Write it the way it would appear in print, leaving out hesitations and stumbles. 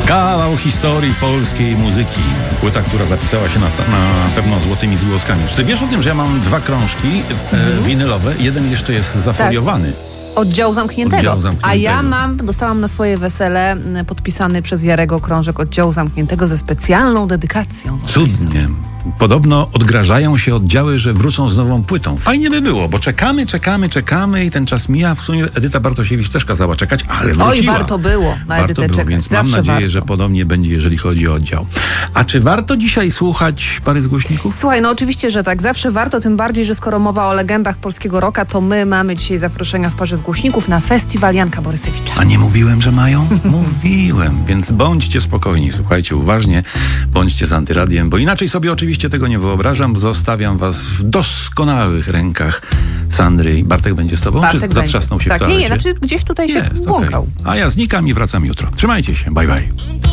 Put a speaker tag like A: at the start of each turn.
A: Kawał historii polskiej muzyki. Płyta, która zapisała się na pewno złotymi zgłoskami. Czy ty wiesz o tym, że ja mam 2 krążki winylowe? Jeden jeszcze jest zafoliowany.
B: Oddziału zamkniętego. A ja dostałam na swoje wesele podpisany przez Jarego krążek Oddziału Zamkniętego ze specjalną dedykacją.
A: Cudnie. Podobno odgrażają się oddziały, że wrócą z nową płytą. Fajnie by było, bo czekamy i ten czas mija. W sumie Edyta Bartosiewicz też kazała czekać, ale wróciła.
B: Oj, warto było na Edytę czekać.
A: Więc mam nadzieję, że podobnie będzie, jeżeli chodzi o oddział. A czy warto dzisiaj słuchać pary z głośników?
B: Słuchaj, no oczywiście, że tak. Zawsze warto, tym bardziej, że skoro mowa o legendach polskiego rocka, to my mamy dzisiaj zaproszenia w parze z głośników na festiwal Janka Borysewicza.
A: A nie mówiłem, że mają? Mówiłem, więc bądźcie spokojni, słuchajcie uważnie, bądźcie z Antyradiem, bo inaczej sobie oczywiście tego nie wyobrażam. Zostawiam was w doskonałych rękach Sandry. Bartek będzie z tobą?
B: Bartek
A: czy zatrzasnął się w toalecie?
B: Nie, znaczy gdzieś tutaj się błąkał.
A: Okay. A ja znikam i wracam jutro. Trzymajcie się, bye bye.